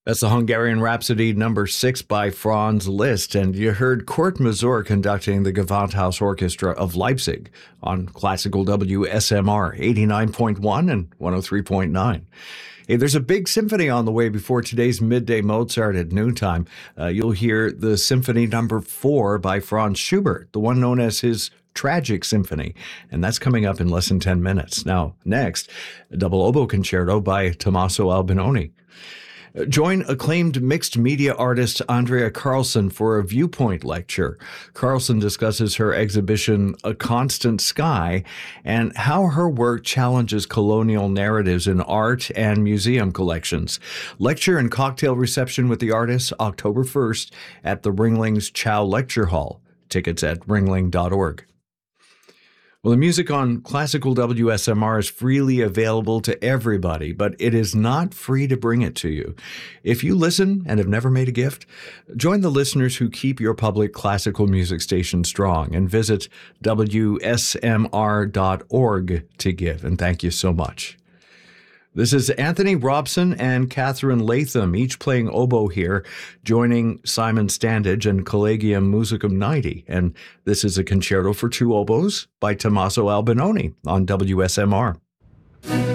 That's the Hungarian Rhapsody number 6 by Franz Liszt, and you heard Kurt Masur conducting the Gewandhaus Orchestra of Leipzig on classical WSMR 89.1 and 103.9. Hey, there's a big symphony on the way before today's Midday Mozart at noontime. You'll hear the Symphony number 4 by Franz Schubert, the one known as his Tragic Symphony, and that's coming up in less than 10 minutes. Now, next, a double oboe concerto by Tommaso Albinoni. Join acclaimed mixed media artist Andrea Carlson for a Viewpoint lecture. Carlson discusses her exhibition, A Constant Sky, and how her work challenges colonial narratives in art and museum collections. Lecture and cocktail reception with the artist October 1st at the Ringling's Chow Lecture Hall. Tickets at ringling.org. Well, the music on classical WSMR is freely available to everybody, but it is not free to bring it to you. If you listen and have never made a gift, join the listeners who keep your public classical music station strong and visit WSMR.org to give. And thank you so much. This is Anthony Robson and Catherine Latham, each playing oboe here, joining Simon Standage and Collegium Musicum 90. And this is a concerto for two oboes by Tommaso Albinoni on WSMR.